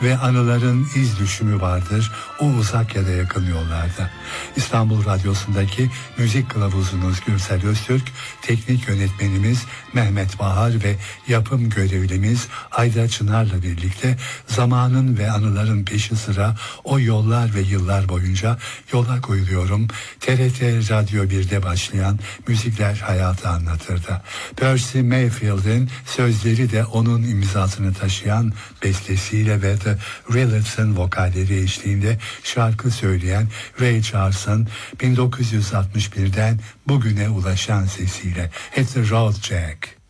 ve anıların iz düşümü vardır o uzak ya da yakın yollarda. İstanbul Radyosu'ndaki müzik kılavuzunuz Gürsel Öztürk, teknik yönetmenimiz Mehmet Bahar ve yapım görevlimiz Ayda Çınar'la birlikte zamanın ve anıların peşi sıra o yollar ve yıllar boyunca yola koyuluyorum. TRT Radyo 1'de başlayan Müzikler Hayatı Anlatır'da. Percy Mayfield'in sözleri de onun imzasını taşıyan bestesiyle ve The Relations'ın vokalleri eşliğinde şarkı söyleyen Ray Charles'ın 1961'den bugüne ulaşan sesiyle Hit the Road Jack.